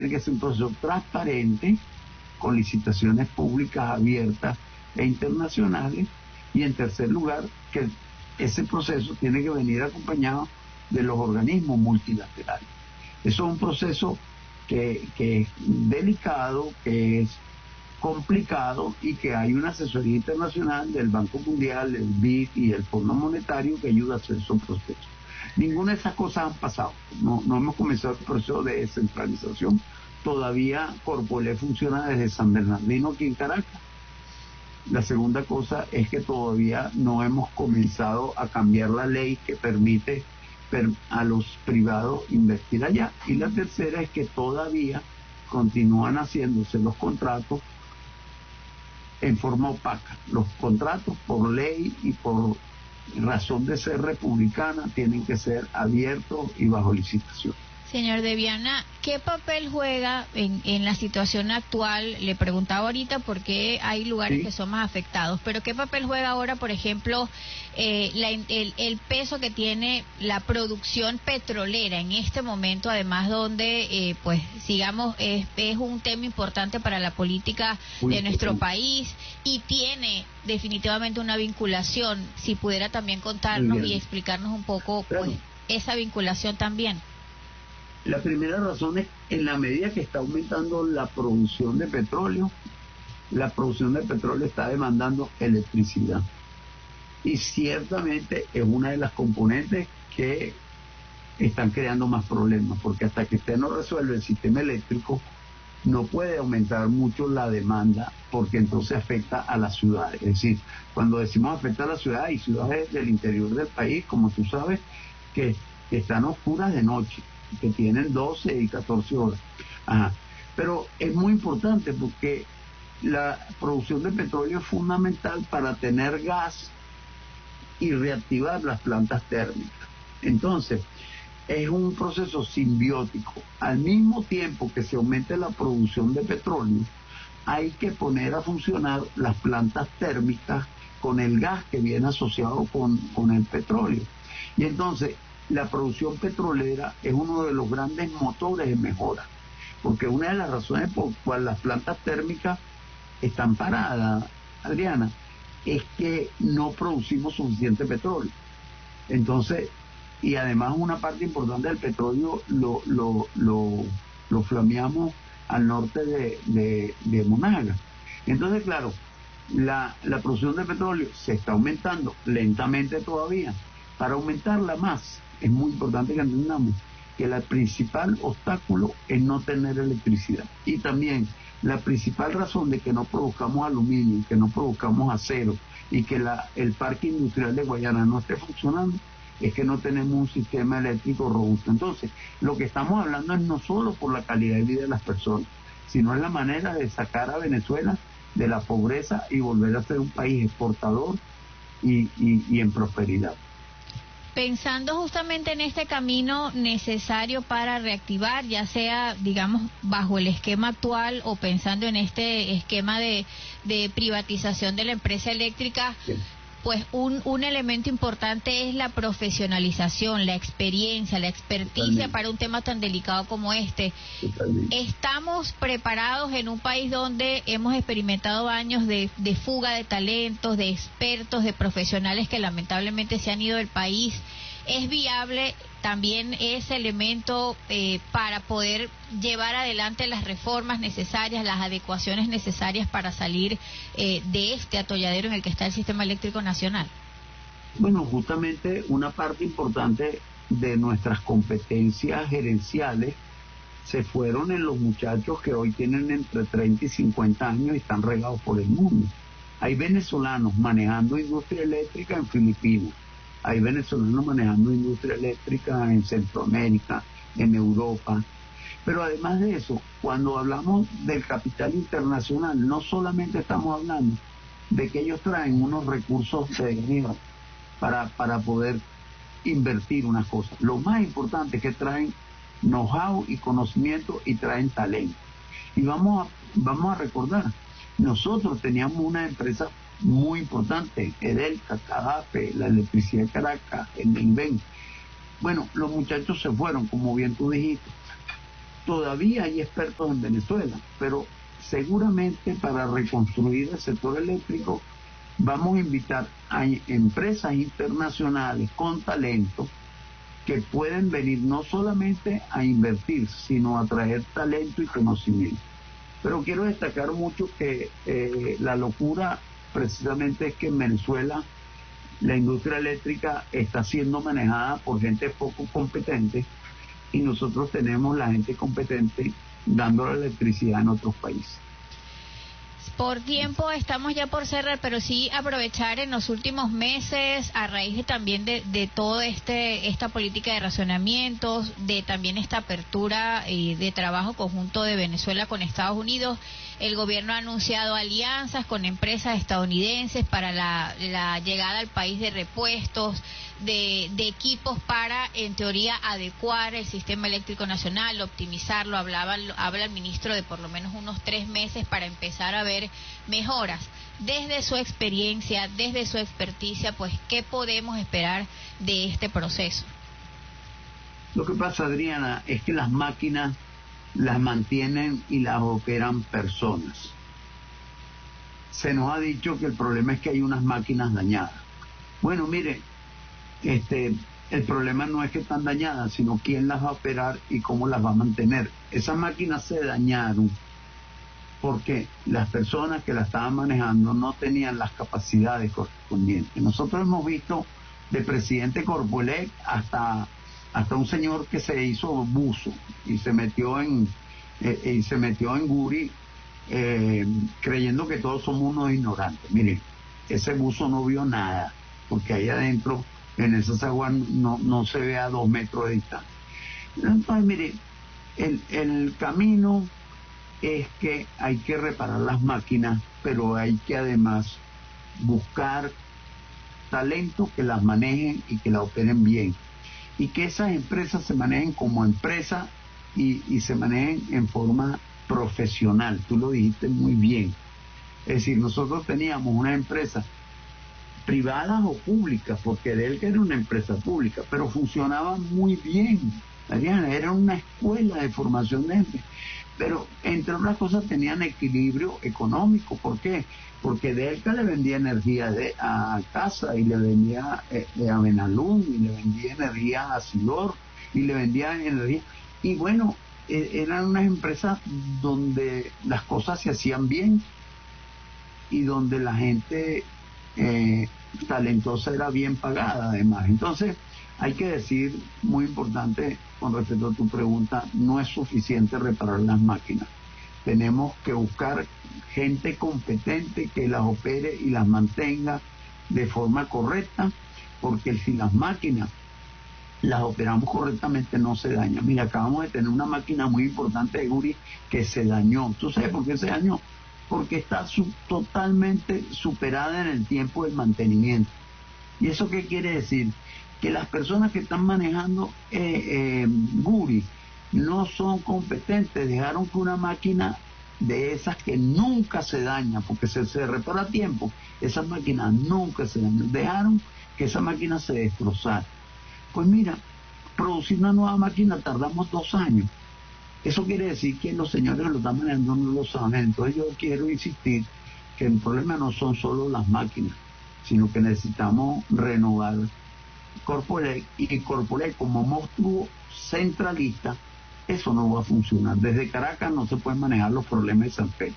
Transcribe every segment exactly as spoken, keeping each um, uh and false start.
que ser un proceso transparente, con licitaciones públicas abiertas e internacionales, y en tercer lugar, que ese proceso tiene que venir acompañado de los organismos multilaterales. Eso es un proceso que, que es delicado, que es complicado, y que hay una asesoría internacional del Banco Mundial, el B I D y el Fondo Monetario que ayuda a hacer esos procesos. Ninguna de esas cosas han pasado. No, no hemos comenzado el proceso de descentralización. Todavía Corpoelec funciona desde San Bernardino, aquí en Caracas. La segunda cosa es que todavía no hemos comenzado a cambiar la ley que permite per, a los privados invertir allá. Y la tercera es que todavía continúan haciéndose los contratos en forma opaca. Los contratos, por ley y por razón de ser republicana, tienen que ser abiertos y bajo licitación. Señor De Viana, ¿qué papel juega en, en la situación actual? Le preguntaba ahorita por qué hay lugares sí. que son más afectados, pero ¿qué papel juega ahora, por ejemplo, eh, la, el, el peso que tiene la producción petrolera en este momento, además donde, eh, pues, sigamos, es, es un tema importante para la política Muy de nuestro bien. país y tiene definitivamente una vinculación? Si pudiera también contarnos y explicarnos un poco, pues, claro. esa vinculación también. La primera razón es, en la medida que está aumentando la producción de petróleo, la producción de petróleo está demandando electricidad. Y ciertamente es una de las componentes que están creando más problemas, porque hasta que usted no resuelve el sistema eléctrico, no puede aumentar mucho la demanda, porque entonces afecta a las ciudades. Es decir, cuando decimos afecta a las ciudades, hay ciudades del interior del país, como tú sabes, que, que están oscuras de noche, que tienen doce y catorce horas. Ajá. Pero es muy importante porque la producción de petróleo es fundamental para tener gas y reactivar las plantas térmicas. Entonces, es un proceso simbiótico. Al mismo tiempo que se aumente la producción de petróleo, hay que poner a funcionar las plantas térmicas con el gas que viene asociado con, con el petróleo. Y entonces, la producción petrolera es uno de los grandes motores de mejora, porque una de las razones por cual las plantas térmicas están paradas, Adriana, es que no producimos suficiente petróleo. Entonces, y además una parte importante del petróleo lo, lo, lo, lo flameamos al norte de, de, de Monagas. Entonces, claro, la, la producción de petróleo se está aumentando lentamente todavía. Para aumentarla más, es muy importante que entendamos que el principal obstáculo es no tener electricidad. Y también la principal razón de que no produzcamos aluminio, que no produzcamos acero y que la, el parque industrial de Guayana no esté funcionando, es que no tenemos un sistema eléctrico robusto. Entonces, lo que estamos hablando es no solo por la calidad de vida de las personas, sino es la manera de sacar a Venezuela de la pobreza y volver a ser un país exportador y, y, y en prosperidad. Pensando justamente en este camino necesario para reactivar, ya sea, digamos, bajo el esquema actual o pensando en este esquema de, de privatización de la empresa eléctrica, sí. pues un, un elemento importante es la profesionalización, la experiencia, la experticia Totalmente. Para un tema tan delicado como este. Totalmente. ¿Estamos preparados en un país donde hemos experimentado años de, de fuga de talentos, de expertos, de profesionales que lamentablemente se han ido del país? ¿Es viable también ese elemento eh, para poder llevar adelante las reformas necesarias, las adecuaciones necesarias para salir eh, de este atolladero en el que está el sistema eléctrico nacional? Bueno, justamente una parte importante de nuestras competencias gerenciales se fueron en los muchachos que hoy tienen entre treinta y cincuenta años y están regados por el mundo. Hay venezolanos manejando industria eléctrica en Filipinas, hay venezolanos manejando industria eléctrica en Centroamérica, en Europa. Pero además de eso, cuando hablamos del capital internacional, no solamente estamos hablando de que ellos traen unos recursos de dinero para, para poder invertir unas cosas. Lo más importante es que traen know-how y conocimiento y traen talento. Y vamos a, vamos a recordar, nosotros teníamos una empresa muy importante, Edelca, Cadape, la electricidad de Caracas, el Inven. Bueno, los muchachos se fueron, como bien tú dijiste. todavía hay expertos en Venezuela, pero seguramente para reconstruir el sector eléctrico vamos a invitar a empresas internacionales con talento que pueden venir no solamente a invertir, sino a traer talento y conocimiento. Pero quiero destacar mucho que eh, la locura precisamente es que en Venezuela la industria eléctrica está siendo manejada por gente poco competente y nosotros tenemos la gente competente dando la electricidad en otros países. Por tiempo estamos ya por cerrar, pero sí aprovechar en los últimos meses, a raíz de, también de, de todo este esta política de racionamientos, de también esta apertura eh, de trabajo conjunto de Venezuela con Estados Unidos, el gobierno ha anunciado alianzas con empresas estadounidenses para la, la llegada al país de repuestos, de, de equipos para, en teoría, adecuar el sistema eléctrico nacional, optimizarlo. Hablaba, habla el ministro de por lo menos unos tres meses para empezar a ver mejoras. Desde su experiencia, desde su experticia, pues, ¿qué podemos esperar de este proceso? Lo que pasa, Adriana, es que las máquinas las mantienen y las operan personas. Se nos ha dicho que el problema es que hay unas máquinas dañadas. Bueno, mire, este, el problema no es que están dañadas, sino quién las va a operar y cómo las va a mantener. Esas máquinas se dañaron porque las personas que las estaban manejando no tenían las capacidades correspondientes. Nosotros hemos visto de presidente Corpoelec hasta hasta un señor que se hizo buzo y se metió en eh, y se metió en Guri eh, creyendo que todos somos unos ignorantes. Miren, ese buzo no vio nada porque ahí adentro en esas aguas no, no se ve a dos metros de distancia. Entonces, mire, el, el camino es que hay que reparar las máquinas, pero hay que además buscar talentos que las manejen y que las operen bien, y que esas empresas se manejen como empresa y, y se manejen en forma profesional. Tú lo dijiste muy bien. Es decir, nosotros teníamos una empresa privadas o públicas, porque Delca era una empresa pública, pero funcionaba muy bien. Adriana, era una escuela de formación de gente, pero entre otras cosas tenían equilibrio económico. ¿Por qué? Porque Delca le vendía energía de, a casa y le vendía eh, a Benalún y le vendía energía a Silor y le vendía energía, y bueno, eh, eran unas empresas donde las cosas se hacían bien y donde la gente eh, talentosa era bien pagada además. Entonces hay que decir, muy importante con respecto a tu pregunta, no es suficiente reparar las máquinas. Tenemos que buscar gente competente que las opere y las mantenga de forma correcta, porque si las máquinas las operamos correctamente no se dañan. Mira, acabamos de tener una máquina muy importante de Guri que se dañó. ¿Tú sabes por qué se dañó? Porque está su, totalmente superada en el tiempo del mantenimiento. ¿Y eso qué quiere decir? Que las personas que están manejando eh, eh, Guri no son competentes, dejaron que una máquina de esas que nunca se daña, porque se, se repara a tiempo, esas máquinas nunca se dañan, dejaron que esa máquina se destrozara. Pues mira, producir una nueva máquina tardamos dos años. Eso quiere decir que los señores que lo están manejando no lo saben. Entonces yo quiero insistir que el problema no son solo las máquinas, sino que necesitamos renovar Corpoelec, y que Corpoelec como monstruo centralista, eso no va a funcionar. Desde Caracas no se pueden manejar los problemas de San Pedro.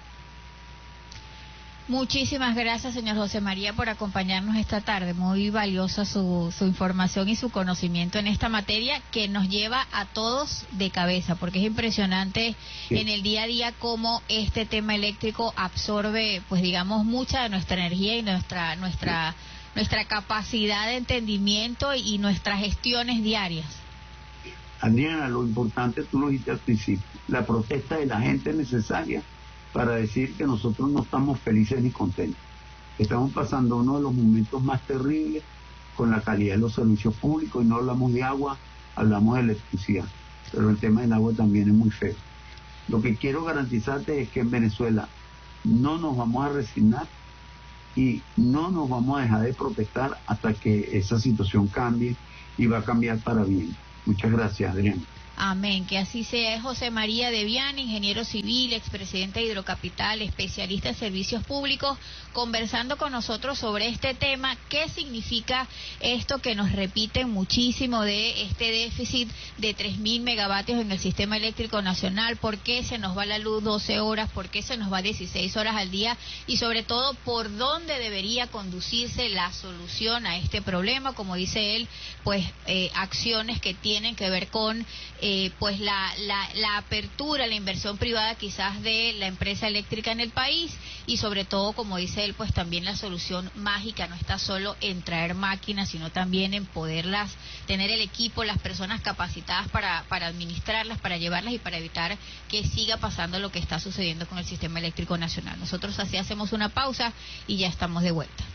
Muchísimas gracias, señor José María, por acompañarnos esta tarde. Muy valiosa su, su información y su conocimiento en esta materia, que nos lleva a todos de cabeza, porque es impresionante sí. en el día a día cómo este tema eléctrico absorbe, pues digamos, mucha de nuestra energía y nuestra nuestra sí. nuestra capacidad de entendimiento y nuestras gestiones diarias. Adriana, lo importante, tú lo dijiste al principio, la protesta de la gente es necesaria para decir que nosotros no estamos felices ni contentos. Estamos pasando uno de los momentos más terribles con la calidad de los servicios públicos, y no hablamos de agua, hablamos de electricidad, pero el tema del agua también es muy feo. Lo que quiero garantizarte es que en Venezuela no nos vamos a resignar y no nos vamos a dejar de protestar hasta que esa situación cambie, y va a cambiar para bien. Muchas gracias, Adrián. Amén, que así sea. Es José María Deviane, ingeniero civil, expresidente de Hidrocapital, especialista en servicios públicos, conversando con nosotros sobre este tema. ¿Qué significa esto que nos repiten muchísimo de este déficit de tres mil megavatios en el sistema eléctrico nacional? ¿Por qué se nos va la luz doce horas? ¿Por qué se nos va dieciséis horas al día? Y sobre todo, ¿por dónde debería conducirse la solución a este problema? Como dice él, pues eh, acciones que tienen que ver con Eh, pues la, la, la apertura, la inversión privada quizás de la empresa eléctrica en el país, y sobre todo, como dice él, pues también la solución mágica no está solo en traer máquinas, sino también en poderlas, tener el equipo, las personas capacitadas para, para administrarlas, para llevarlas y para evitar que siga pasando lo que está sucediendo con el sistema eléctrico nacional. Nosotros así hacemos una pausa y ya estamos de vuelta.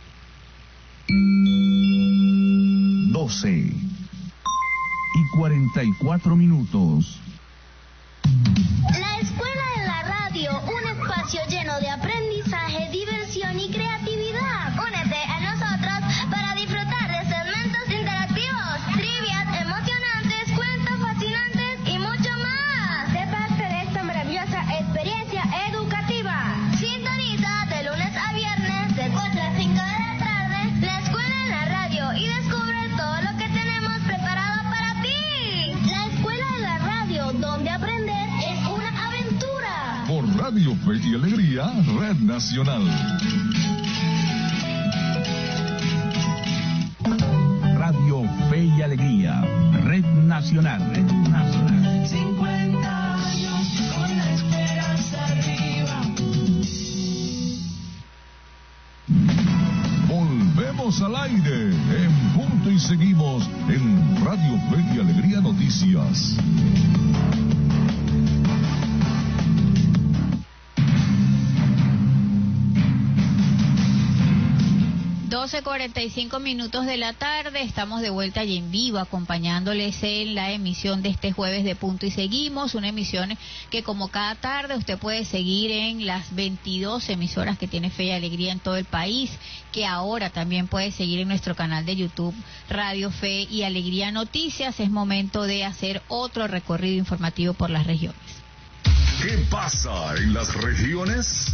doce y cuarenta y cuatro minutos. La Escuela de la Radio, un espacio lleno de aprendizaje, diversión y creatividad. Únete a nosotros para disfrutar de segmentos interactivos, trivias emocionantes, cuentos fascinantes y mucho más. Sé parte de esta maravillosa experiencia educativa. Sintoniza de lunes a viernes de cuatro a cinco de la tarde la Escuela en la Radio y descubre todo lo que tenemos preparado para ti. La Escuela de la Radio, donde aprender es una aventura. Por Radio Fe y Alegría, Red Nacional. Radio Fe y Alegría, Red Nacional. Red Nacional. cincuenta años con la esperanza arriba. Volvemos al aire en punto y seguimos en Radio Fe y Alegría Noticias. doce cuarenta y cinco minutos de la tarde, estamos de vuelta y en vivo acompañándoles en la emisión de este jueves de Punto y Seguimos, una emisión que como cada tarde usted puede seguir en las veintidós emisoras que tiene Fe y Alegría en todo el país, que ahora también puede seguir en nuestro canal de YouTube Radio Fe y Alegría Noticias. Es momento de hacer otro recorrido informativo por las regiones. ¿Qué pasa en las regiones?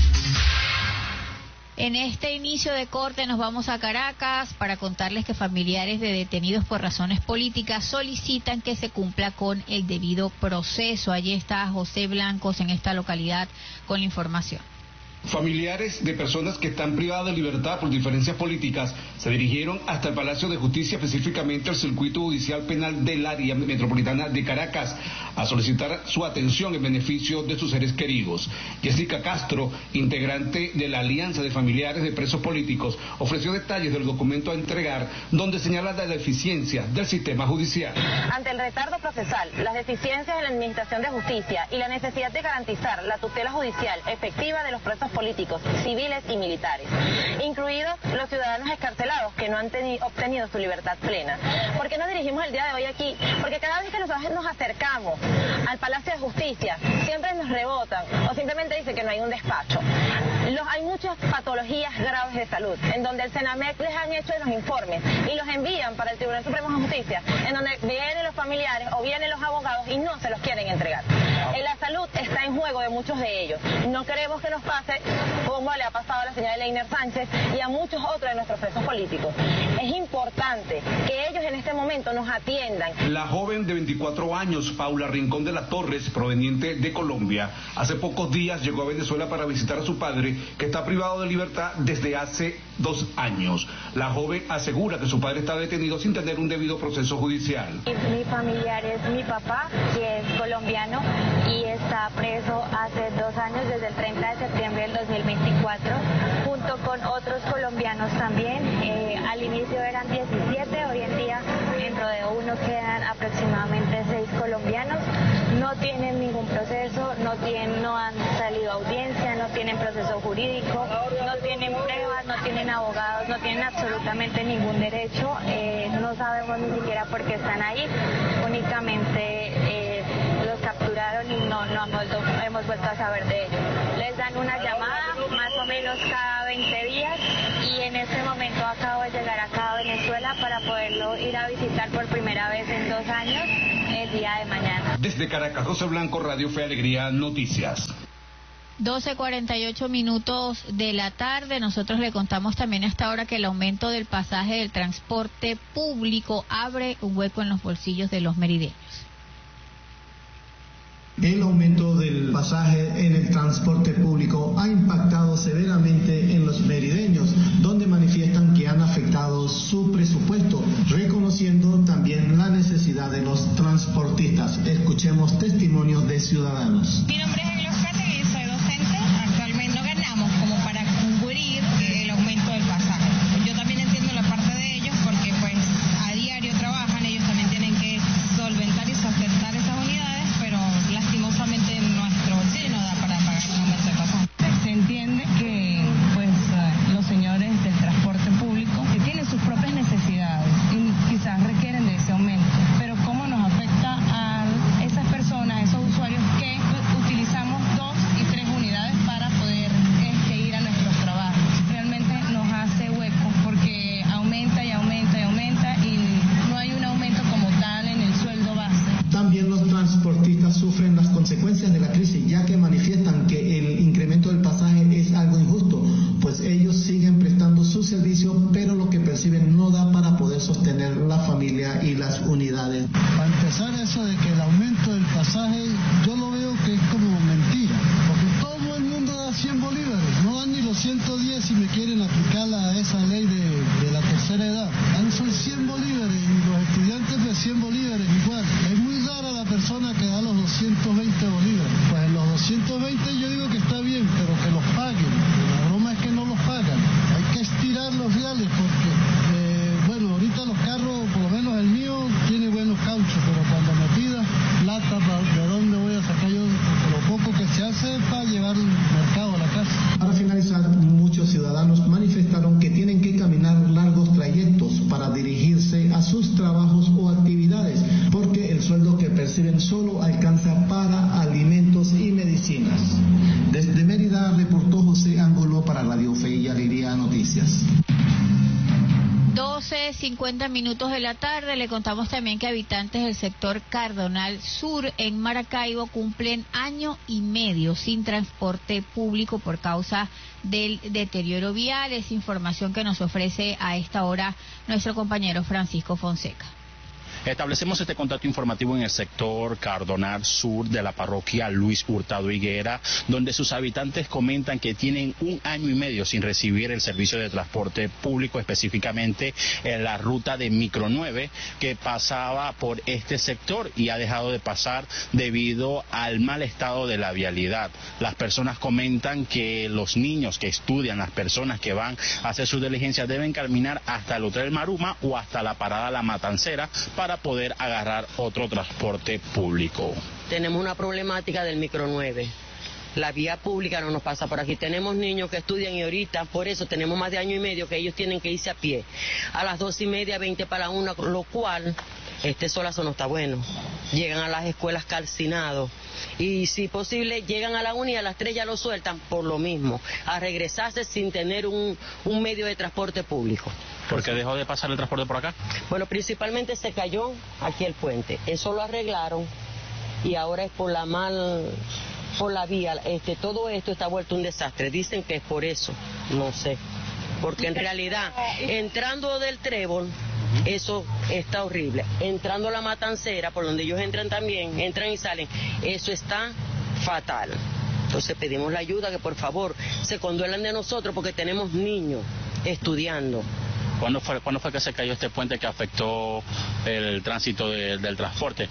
En este inicio de corte nos vamos a Caracas para contarles que familiares de detenidos por razones políticas solicitan que se cumpla con el debido proceso. Allí está José Blancos en esta localidad con la información. Familiares de personas que están privadas de libertad por diferencias políticas se dirigieron hasta el Palacio de Justicia, específicamente al Circuito Judicial Penal del Área Metropolitana de Caracas, a solicitar su atención en beneficio de sus seres queridos. Jessica Castro, integrante de la Alianza de Familiares de Presos Políticos, ofreció detalles del documento a entregar, donde señala la deficiencia del sistema judicial. Ante el retardo procesal, las deficiencias en la administración de justicia y la necesidad de garantizar la tutela judicial efectiva de los presos políticos, civiles y militares, incluidos los ciudadanos excarcelados que no han tenido, obtenido su libertad plena. ¿Por qué nos dirigimos el día de hoy aquí? Porque cada vez que nosotros nos acercamos al Palacio de Justicia, siempre nos rebotan o simplemente dicen que no hay un despacho. Los, hay muchas patologías graves de salud, en donde el Senamec les han hecho los informes y los envían para el Tribunal Supremo de Justicia, en donde vienen los familiares o vienen los abogados y no se los quieren entregar. En la salud está en juego de muchos de ellos. No queremos que nos pase como le ha pasado a la señora Leiner Sánchez y a muchos otros de nuestros presos políticos. Es importante que ellos en este momento nos atiendan. La joven de veinticuatro años, Paula Rincón de las Torres, proveniente de Colombia, hace pocos días llegó a Venezuela para visitar a su padre, que está privado de libertad desde hace dos años. La joven asegura que su padre está detenido sin tener un debido proceso judicial. Mi familiar es mi papá, que es colombiano y está preso hace dos años, desde el treinta de septiembre del dos mil veinticuatro, junto con otros colombianos también. Eh, al inicio eran diecisiete, hoy en día en Rodeo uno quedan aproximadamente seis colombianos. No tienen ningún proceso, no, tienen, no han salido a audiencia, no tienen proceso jurídico, no tienen pruebas, no tienen abogados, no tienen absolutamente ningún derecho. Eh, no sabemos ni siquiera por qué están ahí, únicamente eh, los capturaron y no, no hemos, hemos vuelto a saber de ellos. Les dan una llamada más o menos cada veinte días y en este momento acabo de llegar acá a Venezuela para poderlo ir a visitar por primera vez en dos años el día de mañana. Desde Caracas, José Blanco, Radio Fe Alegría Noticias. doce cuarenta y ocho minutos de la tarde. Nosotros le contamos también hasta ahora que el aumento del pasaje del transporte público abre un hueco en los bolsillos de los merideños. El aumento del pasaje en el transporte público ha impactado severamente en los merideños, donde manifiestan que han afectado su presupuesto, reconociendo también la necesidad de los transportistas. Escuchemos testimonios de ciudadanos. Mi nombre es Elos Cáceres, soy docente. Actualmente no ganamos como para cubrir el aumento del pasaje. Yo también entiendo la parte de ellos porque pues a diario trabajan, ellos también tienen que solventar y sustentar esas unidades, pero lastimosamente nuestro bolsillo no da para pagar el aumento del pasaje. Se entiende que pues los señores del transporte público que tienen sus propias necesidades y quizás requieren de ese aumento, pero cómo nos afecta a esas personas, a esos usuarios que utilizamos dos y tres unidades para poder este, ir a nuestros trabajos. Realmente nos hace hueco porque aumenta y aumenta y aumenta y no hay un aumento como tal en el sueldo base. También los transportistas sufren las consecuencias de la crisis, ya que manifiestan que el incremento del pasaje es algo injusto, pues ellos siguen prestando su servicio, pero lo que perciben no da para poder sostener la familia y las unidades. Para empezar, eso de que el aumento del pasaje, yo lo veo que es como mentira, porque todo el mundo da cien bolívares, no dan ni los ciento diez si me quieren aplicar a esa ley de, de la tercera edad. Dan son cien bolívares y los estudiantes de cien bolívares igual. Es muy rara la persona que da los doscientos veinte bolívares. Pues en los doscientos veinte yo digo que está bien, pero que los paguen. La broma es que no los pagan. Hay que estirar los reales porque, eh, bueno, ahorita los carros, por lo menos el mío, tiene buenos cauchos, pero cuando me pidas plata, ¿de dónde voy a sacar yo? Porque lo poco que se hace es para llevar el mercado a la casa. Para finalizar, muchos ciudadanos manifestaron que tienen que caminar largos trayectos para dirigirse a sus trabajos o actividades, porque el sueldo que perciben solo alcanza para alimentos y medicinas. Desde Mérida reportó José Ángulo para Radio Fe y Alegría Noticias. doce cincuenta minutos de la tarde. Le contamos también que habitantes del sector Cardonal Sur en Maracaibo cumplen año y medio sin transporte público por causa del deterioro vial. Es información que nos ofrece a esta hora nuestro compañero Francisco Fonseca. Establecemos este contacto informativo en el sector Cardonal Sur de la parroquia Luis Hurtado Higuera, donde sus habitantes comentan que tienen un año y medio sin recibir el servicio de transporte público, específicamente en la ruta de Micro nueve que pasaba por este sector y ha dejado de pasar debido al mal estado de la vialidad. Las personas comentan que los niños que estudian, las personas que van a hacer sus diligencias deben caminar hasta el Hotel Maruma o hasta la parada La Matancera para para poder agarrar otro transporte público. Tenemos una problemática del Micro nueve. La vía pública no nos pasa por aquí. Tenemos niños que estudian y ahorita, por eso tenemos más de año y medio que ellos tienen que irse a pie. A las dos y media, veinte para una, lo cual este solazo no está bueno. Llegan a las escuelas calcinados. Y si posible llegan a la una y a las tres ya lo sueltan por lo mismo, a regresarse sin tener un, un medio de transporte público. ¿Por qué dejó de pasar el transporte por acá? Bueno, principalmente se cayó aquí el puente, eso lo arreglaron y ahora es por la mal, por la vía, este, todo esto está vuelto un desastre, dicen que es por eso, no sé, porque en realidad entrando del Trébol, eso está horrible. Entrando a la Matancera, por donde ellos entran también, entran y salen, eso está fatal. Entonces pedimos la ayuda, que por favor se conduelan de nosotros porque tenemos niños estudiando. ¿Cuándo fue, ¿cuándo fue que se cayó este puente que afectó el tránsito de, del transporte?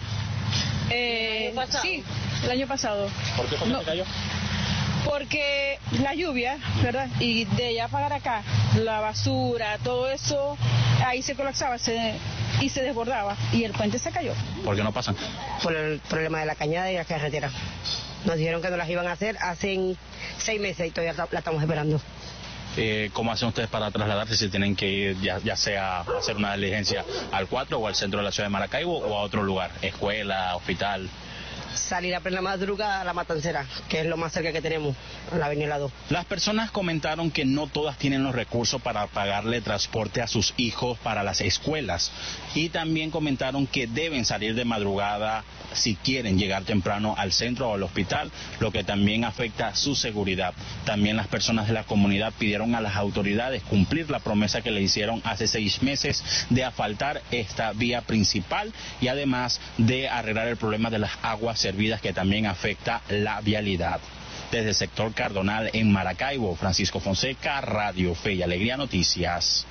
Eh, sí, el año pasado. ¿Por qué fue que no. se cayó? Porque la lluvia, ¿verdad? Y de allá para acá, la basura, todo eso, ahí se colapsaba se, y se desbordaba. Y el puente se cayó. ¿Por qué no pasan? Por el problema de la cañada y la carretera. Nos dijeron que no las iban a hacer hace seis meses y todavía la estamos esperando. Eh, ¿Cómo hacen ustedes para trasladarse si tienen que ir ya, ya sea a hacer una diligencia al cuatro o al centro de la ciudad de Maracaibo o a otro lugar? ¿Escuela, hospital? salir a plena madrugada a la Matancera, que es lo más cerca que tenemos, a la avenida dos. Las personas comentaron que no todas tienen los recursos para pagarle transporte a sus hijos para las escuelas y también comentaron que deben salir de madrugada si quieren llegar temprano al centro o al hospital, lo que también afecta su seguridad. También las personas de la comunidad pidieron a las autoridades cumplir la promesa que le hicieron hace seis meses de asfaltar esta vía principal y además de arreglar el problema de las aguas servidas que también afecta la vialidad. Desde el sector Cardonal en Maracaibo, Francisco Fonseca, Radio Fe y Alegría Noticias.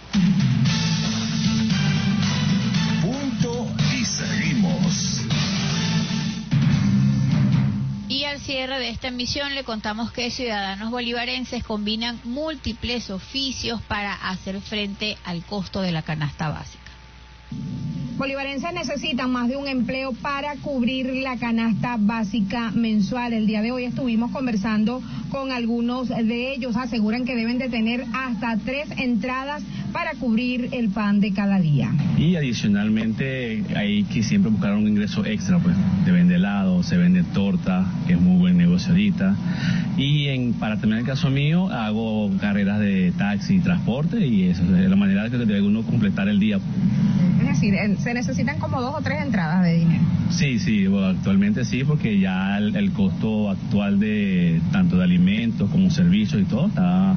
Punto y seguimos. Y al cierre de esta emisión le contamos que ciudadanos bolivarenses combinan múltiples oficios para hacer frente al costo de la canasta básica. Bolivarenses necesitan más de un empleo para cubrir la canasta básica mensual. El día de hoy estuvimos conversando con algunos de ellos. Aseguran que deben de tener hasta tres entradas para cubrir el pan de cada día. Y adicionalmente hay que siempre buscar un ingreso extra, pues se vende helado, se vende torta, que es muy buen negocio ahorita. Y en, para terminar el caso mío, hago carreras de taxi y transporte y eso es la manera que debe uno completar el día. Es decir, se necesitan como dos o tres entradas de dinero. Sí, sí, bueno, actualmente sí, porque ya el, el costo actual de tanto de alimentos como servicios y todo está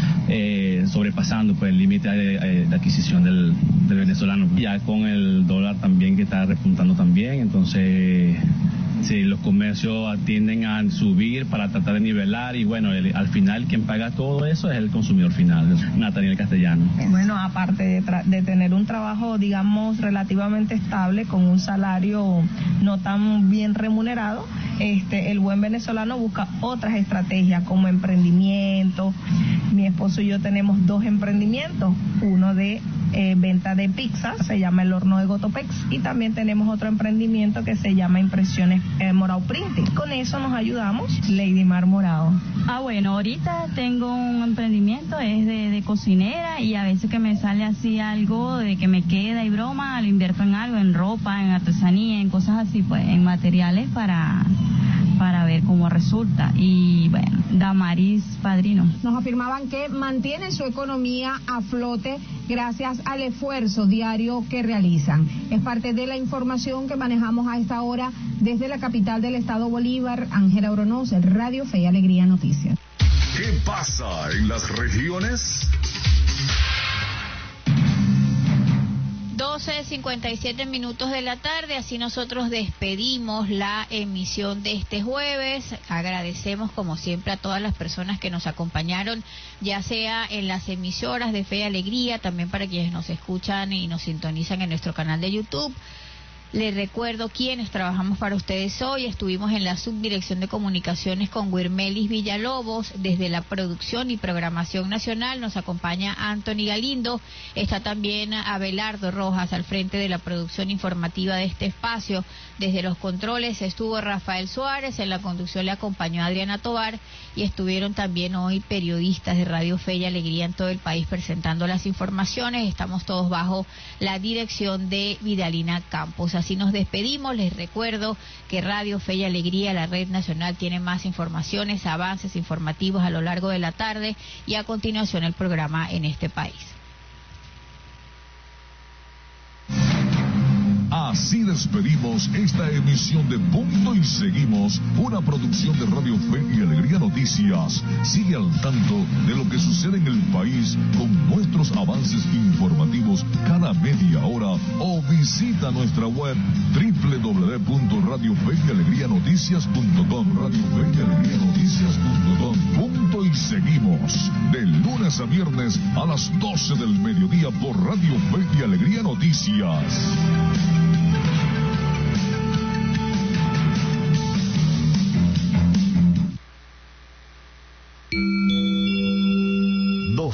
eh, sobrepasando pues el límite de, de adquisición del, del venezolano. Ya con el dólar también que está repuntando también, entonces sí, los comercios tienden a subir para tratar de nivelar y bueno, el, al final quien paga todo eso es el consumidor final, Nathaniel Castellano. Bueno, aparte de, tra- de tener un trabajo, digamos, relativamente estable, con un salario no tan bien remunerado, este, el buen venezolano busca otras estrategias como emprendimiento. Mi esposo y yo tenemos dos emprendimientos, uno de eh, venta de pizza, se llama El Horno de Gotopex, y también tenemos otro emprendimiento que se llama Impresiones eh, Morao Printing. Con eso nos ayudamos. Lady Mar Morao. Ah, bueno, ahorita tengo un emprendimiento, es de, de cocinera, y a veces que me sale así algo de que me queda y broma, lo invierto en algo, en ropa, en artesanía, en cosas así, pues, en materiales para... para ver cómo resulta. Y bueno, Damaris Padrino. Nos afirmaban que mantienen su economía a flote gracias al esfuerzo diario que realizan. Es parte de la información que manejamos a esta hora desde la capital del estado Bolívar. Ángela Oronoz, Radio Fe y Alegría Noticias. ¿Qué pasa en las regiones? doce cincuenta y siete minutos de la tarde, así nosotros despedimos la emisión de este jueves. Agradecemos como siempre a todas las personas que nos acompañaron, ya sea en las emisoras de Fe y Alegría, también para quienes nos escuchan y nos sintonizan en nuestro canal de YouTube. Les recuerdo quienes trabajamos para ustedes hoy. Estuvimos en la Subdirección de Comunicaciones con Wirmelis Villalobos. Desde la producción y programación nacional nos acompaña Anthony Galindo. Está también Abelardo Rojas al frente de la producción informativa de este espacio. Desde los controles estuvo Rafael Suárez, en la conducción le acompañó Adriana Tovar y estuvieron también hoy periodistas de Radio Fe y Alegría en todo el país presentando las informaciones. Estamos todos bajo la dirección de Vidalina Campos. Así nos despedimos. Les recuerdo que Radio Fe y Alegría, la red nacional, tiene más informaciones, avances informativos a lo largo de la tarde y a continuación el programa En este País. Así despedimos esta emisión de Punto y Seguimos, una producción de Radio Fe y Alegría Noticias. Sigue al tanto de lo que sucede en el país con nuestros avances informativos cada media hora o visita nuestra web doble u doble u doble u punto radio fe y alegría noticias punto com. Radio Fe y Alegría Noticias punto com. Punto y Seguimos, de lunes a viernes a las doce del mediodía por Radio Fe y Alegría Noticias.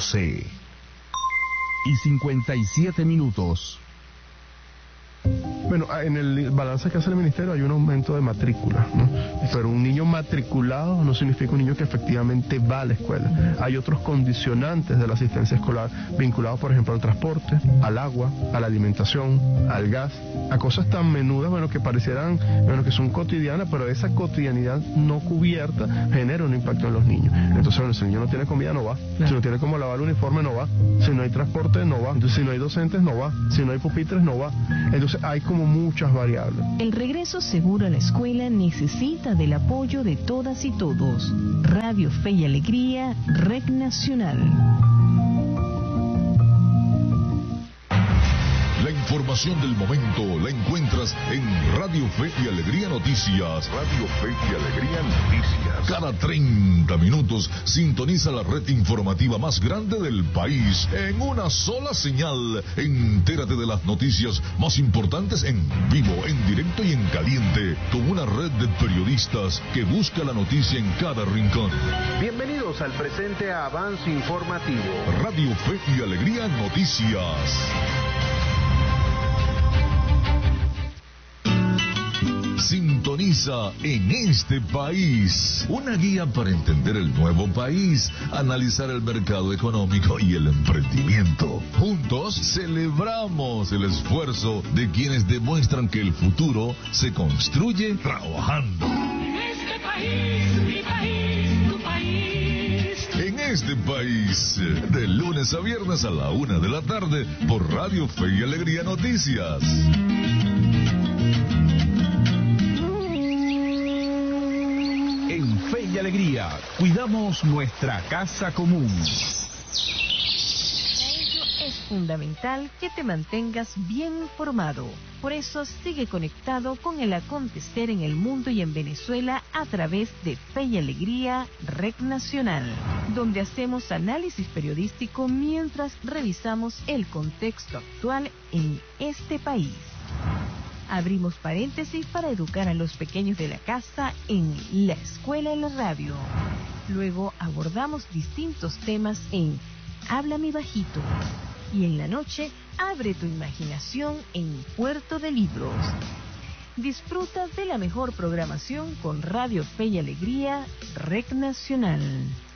doce y cincuenta y siete minutos. Bueno, en el balance que hace el Ministerio hay un aumento de matrícula, ¿no? Pero un niño matriculado no significa un niño que efectivamente va a la escuela. Hay otros condicionantes de la asistencia escolar vinculados, por ejemplo, al transporte, al agua, a la alimentación, al gas, a cosas tan menudas, bueno, que parecieran, bueno, que son cotidianas, pero esa cotidianidad no cubierta genera un impacto en los niños. Entonces, bueno, si el niño no tiene comida, no va. Claro. Si no tiene cómo lavar el uniforme, no va. Si no hay transporte, no va. Entonces, si no hay docentes, no va. Si no hay pupitres, no va. Entonces, hay como muchas variables. El regreso seguro a la escuela necesita del apoyo de todas y todos. Radio Fe y Alegría, Red Nacional. La información del momento la encuentras en Radio Fe y Alegría Noticias. Radio Fe y Alegría Noticias. Cada treinta minutos sintoniza la red informativa más grande del país en una sola señal. Entérate de las noticias más importantes en vivo, en directo y en caliente, con una red de periodistas que busca la noticia en cada rincón. Bienvenidos al presente avance informativo. Radio Fe y Alegría Noticias. Sintoniza En Este País, una guía para entender el nuevo país, analizar el mercado económico y el emprendimiento. Juntos celebramos el esfuerzo de quienes demuestran que el futuro se construye trabajando. En este país, mi país, tu país. En Este País, de lunes a viernes a la una de la tarde, por Radio Fe y Alegría Noticias. Fe y Alegría, cuidamos nuestra casa común. Para ello es fundamental que te mantengas bien informado. Por eso sigue conectado con el acontecer en el mundo y en Venezuela a través de Fe y Alegría, Red Nacional, donde hacemos análisis periodístico mientras revisamos el contexto actual en este país. Abrimos paréntesis para educar a los pequeños de la casa en La Escuela en la Radio. Luego abordamos distintos temas en Háblame Bajito. Y en la noche, abre tu imaginación en Puerto de Libros. Disfruta de la mejor programación con Radio Fe y Alegría, Red Nacional.